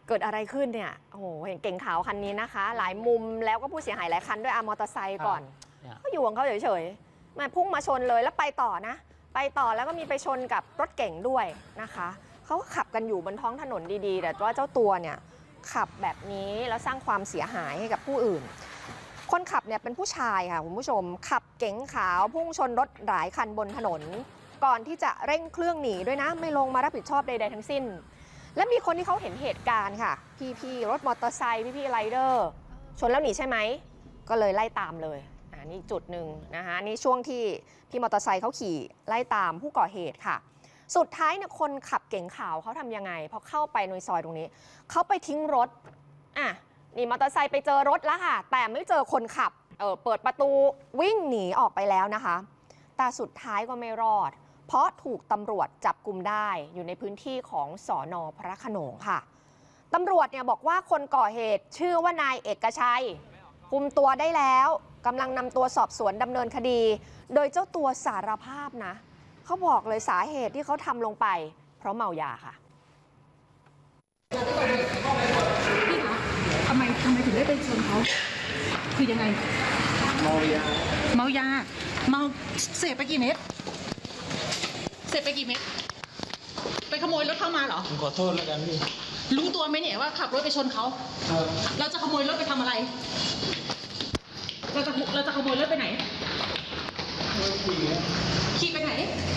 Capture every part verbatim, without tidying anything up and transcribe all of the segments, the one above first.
เกิดอะไรขึ้นเนี่ยโอ้โหเห็นเก๋งขาวคันนี้นะคะ หลายมุมแล้วก็ผู้เสียหายหลายคันด้วยอามอเตอร์ไซค์ก่อนเขาอยู่ของเขาเฉยๆมาพุ่งมาชนเลยแล้วไปต่อนะไปต่อแล้วก็มีไปชนกับรถเก๋งด้วยนะคะเขาก็ขับกันอยู่บนท้องถนนดีๆแต่ว่าเจ้าตัวเนี่ยขับแบบนี้แล้วสร้างความเสียหายให้กับผู้อื่นคนขับเนี่ยเป็นผู้ชายค่ะคุณผู้ชมขับเก๋งขาวพุ่งชนรถหลายคันบนถนนก่อนที่จะเร่งเครื่องหนีด้วยนะไม่ลงมารับผิดชอบใดๆทั้งสิ้นและมีคนที่เขาเห็นเหตุการณ์ค่ะพี่ๆรถมอเตอร์ไซค์พี่ๆไรเดอร์ชนแล้วหนีใช่ไหมก็เลยไล่ตามเลยอ่านี่จุดหนึ่งนะคะนี่ช่วงที่พี่มอเตอร์ไซค์เขาขี่ไล่ตามผู้ก่อเหตุค่ะสุดท้ายเนี่ยคนขับเก๋งขาวเขาทำยังไงพอเข้าไปในซอยตรงนี้เขาไปทิ้งรถอ่ะนี่มอเตอร์ไซค์ไปเจอรถแล้วค่ะแต่ไม่เจอคนขับเออเปิดประตูวิ่งหนีออกไปแล้วนะคะแต่สุดท้ายก็ไม่รอดเพราะถูกตำรวจจับกุมได้อยู่ในพื้นที่ของสน.พระโขนงค่ะตำรวจเนี่ยบอกว่าคนก่อเหตุชื่อว่านายเอกชัยกุมตัวได้แล้วกำลังนำตัวสอบสวนดำเนินคดีโดยเจ้าตัวสารภาพนะเขาบอกเลยสาเหตุที่เขาทำลงไปเพราะเมายาค่ะพี่คะทำไมทำไมถึงได้ไปชนเขาคือยังไงเมายาเมายาเมาเสพไปกี่เม็ดเสพไปกี่เม็ดไปขโมยรถเข้ามาเหรอผมขอโทษแล้วกันพี่รู้ตัวไหมเนี่ยว่าขับรถไปชนเขาเราจะขโมยรถไปทำอะไรเราจะเราจะขโมยรถไปไหนขี่ไปไหน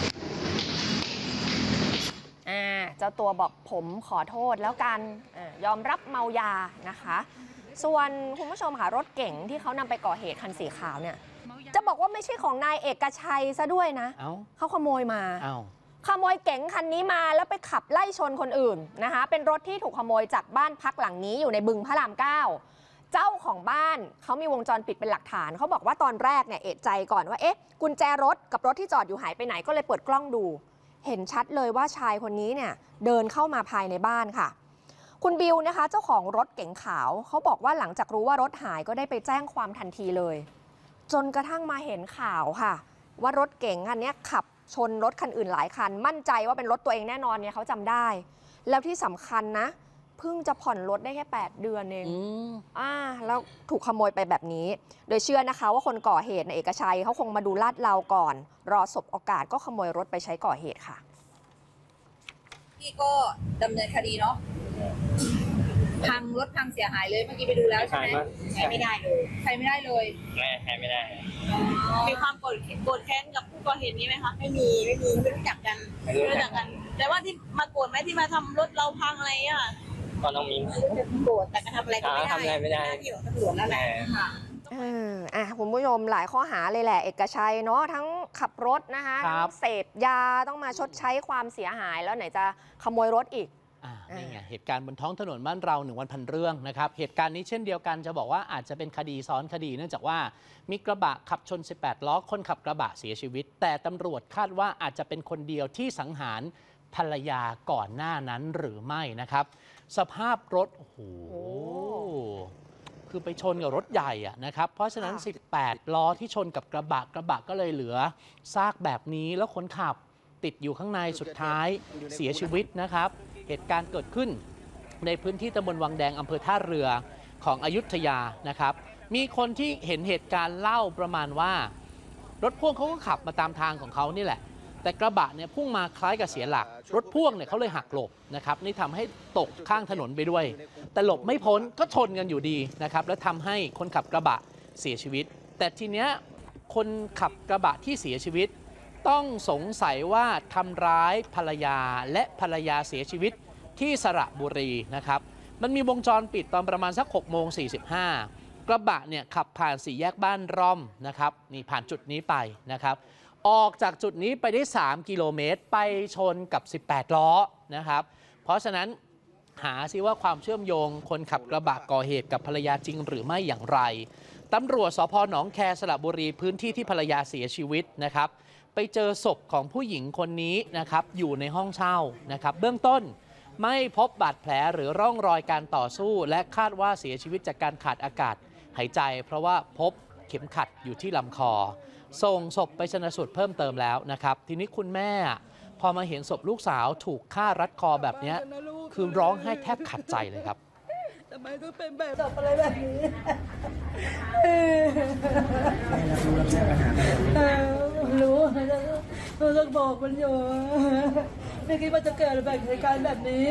อ่าเจ้าตัวบอกผมขอโทษแล้วกันยอมรับเมายานะคะส่วนคุณผู้ชมค่ะรถเก๋งที่เขานำไปก่อเหตุคันสีขาวเนี่ยจะบอกว่าไม่ใช่ของนายเอกชัยซะด้วยนะ เอ้า เขาขโมยมาเอ้าขโมยเก๋งคันนี้มาแล้วไปขับไล่ชนคนอื่นนะคะเป็นรถที่ถูกขโมยจากบ้านพักหลังนี้อยู่ในบึงพระรามเก้าเจ้าของบ้านเขามีวงจรปิดเป็นหลักฐานเขาบอกว่าตอนแรกเนี่ยเอะใจก่อนว่าเอ๊ะกุญแจรถกับรถที่จอดอยู่หายไปไหนก็เลยเปิดกล้องดูเห็นชัดเลยว่าชายคนนี้เนี่ยเดินเข้ามาภายในบ้านค่ะคุณบิวนะคะเจ้าของรถเก๋งขาวเขาบอกว่าหลังจากรู้ว่ารถหายก็ได้ไปแจ้งความทันทีเลยจนกระทั่งมาเห็นข่าวค่ะว่ารถเก๋งคันนี้ขับชนรถคันอื่นหลายคันมั่นใจว่าเป็นรถตัวเองแน่นอนเนี่ยเขาจำได้แล้วที่สำคัญนะเพิ่งจะผ่อนรถได้แค่แปดเดือนเองอ่าแล้วถูกขโมยไปแบบนี้โดยเชื่อนะคะว่าคนก่อเหตุในเอกชัยเขาคงมาดูลาดเลาก่อนรอสบโอกาสก็ขโมยรถไปใช้ก่อเหตุค่ะพี่ก็ดำเนินคดีเนาะพังรถพังเสียหายเลยเมื่อกี้ไปดูแล้วใช่ไหมใช้ไม่ได้เลยใช้ไม่ได้เลยไม่ใช้ไม่ได้มีความโกรธโกรธแค้นกับผู้ก่อเหตุนี้ไหมคะไม่มีไม่มีไม่รู้จักกันไม่รู้จักกันแต่ว่าที่มาโกรธไหมที่มาทำรถเราพังอะไรอ่ะก็ต้องมีโกรธแต่ก็ทำอะไรก็ไม่ได้ทำอะไรไม่ได้ที่ของตำรวจแล้วแหละค่ะเอออ่ะคุณผู้ชมหลายข้อหาเลยแหละเอกชัยเนาะทั้งขับรถนะคะทั้งเสพยาต้องมาชดใช้ความเสียหายแล้วไหนจะขโมยรถอีกนี่ไงเหตุการณ์บนท้องถนนบ้านเราหนึ่งวันพันเรื่องนะครับเหตุการณ์นี้เช่นเดียวกันจะบอกว่าอาจจะเป็นคดีซ้อนคดีเนื่องจากว่ามีกระบะขับชนสิบแปดล้อคนขับกระบะเสียชีวิตแต่ตำรวจคาดว่าอาจจะเป็นคนเดียวที่สังหารภรรยาก่อนหน้านั้นหรือไม่นะครับสภาพรถโอ้โหคือไปชนกับรถใหญ่อะนะครับเพราะฉะนั้นสิบแปดล้อที่ชนกับกระบะกระบะก็เลยเหลือซากแบบนี้แล้วคนขับติดอยู่ข้างในสุดท้ายเสียชีวิตนะครับเหตุการณ์เกิดขึ้นในพื้นที่ตำบลวังแดงอำเภอท่าเรือของอยุธยานะครับมีคนที่เห็นเหตุการณ์เล่าประมาณว่ารถพ่วงเขาก็ขับมาตามทางของเขานี่แหละแต่กระบะเนี่ยพุ่งมาคล้ายกับเสียหลักรถพ่วงเนี่ยเขาเลยหักหลบนะครับนี่ทำให้ตกข้างถนนไปด้วยแต่หลบไม่พ้นก็ชนกันอยู่ดีนะครับแล้วทำให้คนขับกระบะเสียชีวิตแต่ทีเนี้ยคนขับกระบะที่เสียชีวิตต้องสงสัยว่าทำร้ายภรรยาและภรรยาเสียชีวิตที่สระบุรีนะครับมันมีวงจรปิดตอนประมาณสักหกโมงสี่สิบห้ากระบะเนี่ยขับผ่านสี่แยกบ้านร่อมนะครับนี่ผ่านจุดนี้ไปนะครับออกจากจุดนี้ไปได้สามกิโลเมตรไปชนกับสิบแปดล้อนะครับเพราะฉะนั้นหาซิว่าความเชื่อมโยงคนขับกระบะก่อเหตุกับภรรยาจริงหรือไม่อย่างไรตำรวจสภ.หนองแคสระบุรีพื้นที่ที่ภรรยาเสียชีวิตนะครับไปเจอศพของผู้หญิงคนนี้นะครับอยู่ในห้องเช่านะครับเบื้องต้นไม่พบบาดแผลหรือร่องรอยการต่อสู้และคาดว่าเสียชีวิตจากการขาดอากาศหายใจเพราะว่าพบเข็มขัดอยู่ที่ลำคอส่งศพไปชันสูตรเพิ่มเติมแล้วนะครับทีนี้คุณแม่พอมาเห็นศพลูกสาวถูกฆ่ารัดคอแบบนี้คือร้องไห้แทบขาดใจเลยครับทำไมต้องเป็นแบบจบอะไรแบบนี้รู้เราต้องบอกมันอยู่ไม่คิดว่าจะเกิดแบบเหตุการณ์แบบนี้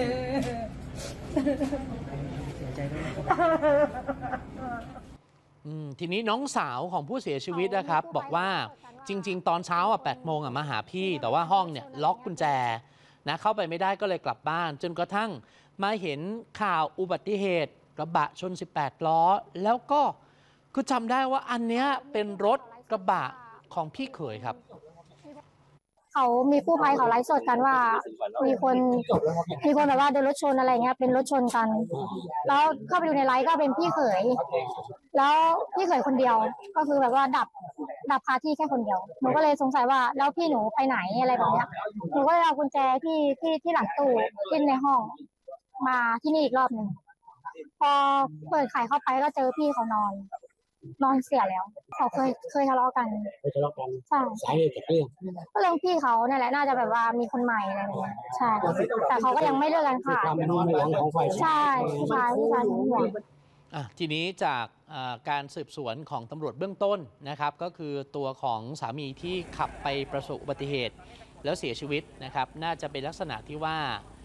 ทีนี้น้องสาวของผู้เสียชีวิตนะครับบอกว่าจริงๆตอนเช้าอ่ะแปดโมงอ่ะมาหาพี่แต่ว่าห้องเนี่ยล็อกกุญแจนะเข้าไปไม่ได้ก็เลยกลับบ้านจนกระทั่งมาเห็นข่าวอุบัติเหตุกระบะชนสิบแปดล้อแล้วก็คือจำได้ว่าอันเนี้ยเป็นรถกระบะของพี่เขยครับเขามีกู้ภัยเขาไลฟ์สดกันว่ามีคนมีคนแบบว่าโดนรถชนอะไรเงี้ยเป็นรถชนกันแล้วเข้าไปดูในไลฟ์ก็เป็นพี่เขยแล้วพี่เขยคนเดียวก็คือแบบว่าดับดับคาที่แค่คนเดียวหนูก็เลยสงสัยว่าแล้วพี่หนูไปไหนอะไรแบบเนี้ยหนูก็เลยเอากุญแจที่ที่ที่หลังตู้ที่ในห้องมาที่นี่อีกรอบหนึ่งพอเปิดไขเข้าไปก็เจอพี่เขานอนนอนเสียแล้วเขาเคยเคยทะเลาะกันเคยทะเลาะกันใช่สาเหตุจากเรื่องก็เรื่องพี่เขาเนี่ยแหละน่าจะแบบว่ามีคนใหม่อะไรแบบนี้ใช่แต่เขาก็ยังไม่เลิกกันค่ะใช่ผู้ชายผู้ชายทั้งหมดทีนี้จากการสืบสวนของตำรวจเบื้องต้นนะครับก็คือตัวของสามีที่ขับไปประสบอุบัติเหตุแล้วเสียชีวิตนะครับน่าจะเป็นลักษณะที่ว่า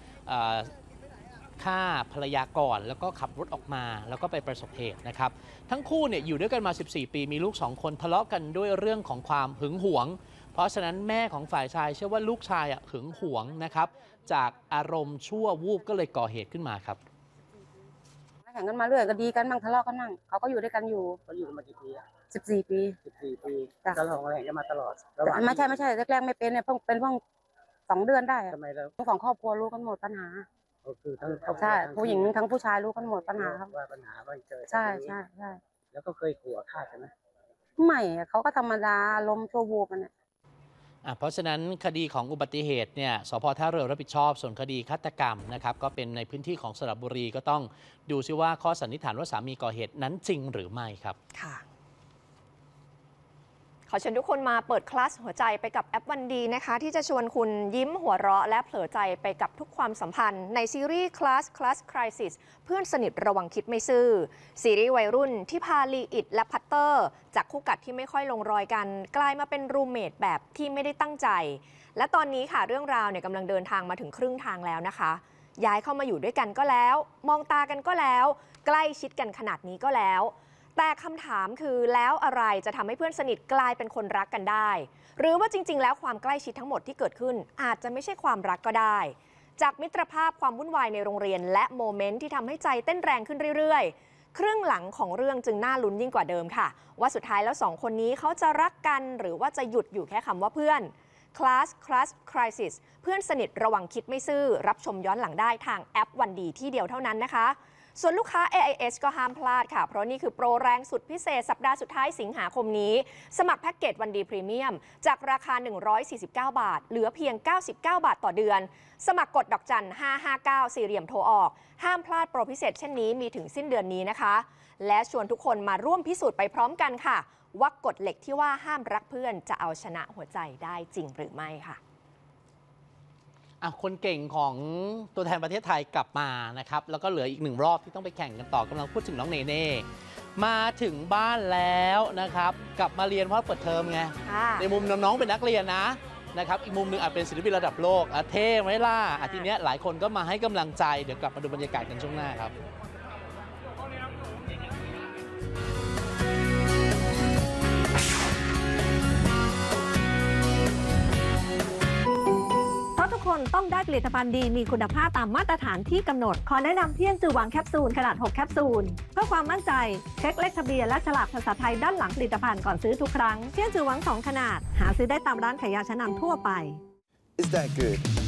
ฆ่าภรรยาก่อนแล้วก็ขับรถออกมาแล้วก็ไปประสบเหตุนะครับทั้งคู่เนี่ยอยู่ด้วยกันมาสิบสี่ปีมีลูกสองคนทะเลาะกันด้วยเรื่องของความหึงหวงเพราะฉะนั้นแม่ของฝ่ายชายเชื่อว่าลูกชายอ่ะหึงหวงนะครับจากอารมณ์ชั่ววูบก็เลยก่อเหตุขึ้นมาครับแข่งกันมาเรื่อยก็ดีกันบ้างทะเลาะกันบ้างเขาก็อยู่ด้วยกันอยู่เขาอยู่มากี่ปีอ่ะสิบสี่ปีสิบสี่ปีทะเลาะอะไรกันมาตลอดไม่ใช่ไม่ใช่แรกๆไม่เป็นเนี่ยเพิ่งเป็นเพิ่งสองเดือนได้ทำไมเราทั้งสองครอบครัวรู้กันหมดปัญหาคือทั้งใช่ผู้หญิงทั้งผู้ชายรู้กันหมดปัญหาครับว่าปัญหาว่าเจอใช่ใช่ใช่แล้วก็เคยขู่ฆ่ากันไหมไม่เขาก็ธรรมดาลมชั่ววูบมันเนี่ยเพราะฉะนั้นคดีของอุบัติเหตุเนี่ยสภ.ท่าเรือรับผิดชอบส่วนคดีฆาตกรรมนะครับก็เป็นในพื้นที่ของสระบุรีก็ต้องดูซิว่าข้อสันนิษฐานว่าสามีก่อเหตุนั้นจริงหรือไม่ครับค่ะขอเชิญทุกคนมาเปิดคลาสหัวใจไปกับแอปวันดีนะคะที่จะชวนคุณยิ้มหัวเราะและเผลอใจไปกับทุกความสัมพันธ์ในซีรีส์ Class Class Crisis เพื่อนสนิทระวังคิดไม่ซื่อซีรีส์วัยรุ่นที่พาลีอิดและพัตเตอร์จากคู่กัดที่ไม่ค่อยลงรอยกันกลายมาเป็นรูมเมทแบบที่ไม่ได้ตั้งใจและตอนนี้ค่ะเรื่องราวเนี่ยกำลังเดินทางมาถึงครึ่งทางแล้วนะคะย้ายเข้ามาอยู่ด้วยกันก็แล้วมองตากันก็แล้วใกล้ชิดกันขนาดนี้ก็แล้วแต่คำถามคือแล้วอะไรจะทำให้เพื่อนสนิทกลายเป็นคนรักกันได้หรือว่าจริงๆแล้วความใกล้ชิดทั้งหมดที่เกิดขึ้นอาจจะไม่ใช่ความรักก็ได้จากมิตรภาพความวุ่นวายในโรงเรียนและโมเมนต์ที่ทำให้ใจเต้นแรงขึ้นเรื่อยๆครึ่งหลังของเรื่องจึงน่าลุ้นยิ่งกว่าเดิมค่ะว่าสุดท้ายแล้วสองคนนี้เขาจะรักกันหรือว่าจะหยุดอยู่แค่คำว่าเพื่อน Class Class Crisis เพื่อนสนิทระวังคิดไม่ซื่อรับชมย้อนหลังได้ทางแอปวันดีที่เดียวเท่านั้นนะคะส่วนลูกค้า เอ ไอ เอส ก็ห้ามพลาดค่ะเพราะนี่คือโปรแรงสุดพิเศษสัปดาห์สุดท้ายสิงหาคมนี้สมัครแพ็กเกจวันดีพรีเมียมจากราคาหนึ่งร้อยสี่สิบเก้าบาทเหลือเพียงเก้าสิบเก้าบาทต่อเดือนสมัครกดดอกจันห้าห้าเก้าสี่เหลี่ยมโทรออกห้ามพลาดโปรพิเศษเช่นนี้มีถึงสิ้นเดือนนี้นะคะและชวนทุกคนมาร่วมพิสูจน์ไปพร้อมกันค่ะว่ากฎเหล็กที่ว่าห้ามรักเพื่อนจะเอาชนะหัวใจได้จริงหรือไม่ค่ะคนเก่งของตัวแทนประเทศไทยกลับมานะครับแล้วก็เหลืออีกหนึ่งรอบที่ต้องไปแข่งกันต่อกำลังพูดถึงน้องเนเน่มาถึงบ้านแล้วนะครับกลับมาเรียนเพราะเปิดเทอมไงในมุมน้องๆเป็นนักเรียนนะนะครับอีกมุมหนึ่งอาจเป็นศิลปินระดับโลกอ่ะเท่ไหมล่ะอาทีเนี้ยหลายคนก็มาให้กำลังใจเดี๋ยวกลับมาดูบรรยากาศกันช่วงหน้าครับทุกคนต้องได้ผลิตภัณฑ์ดีมีคุณภาพตามมาตรฐานที่กำหนดขอแนะนำเพี้ยนจือหวังแคปซูลขนาดหกแคปซูลเพื่อความมั่นใจเช็คเลขทะเบียนและฉลากภาษาไทยด้านหลังผลิตภัณฑ์ก่อนซื้อทุกครั้งเพี้ยนจือหวังสองขนาดหาซื้อได้ตามร้านขายยาชั้นนำทั่วไป Is that good?